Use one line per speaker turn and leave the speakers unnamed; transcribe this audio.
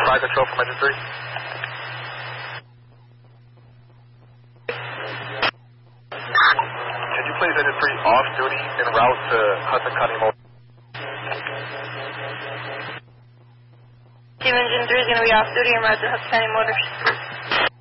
fire control from engine 3. Can you please engine 3 off duty en route to Hudson County Motors?
Team engine 3 is going to be off duty en route to Hudson County Motors.